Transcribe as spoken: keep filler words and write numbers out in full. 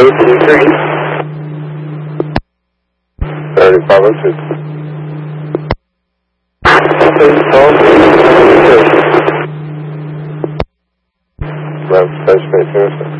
oh two three. thirty-five oh two. Please call me. Left, space, space,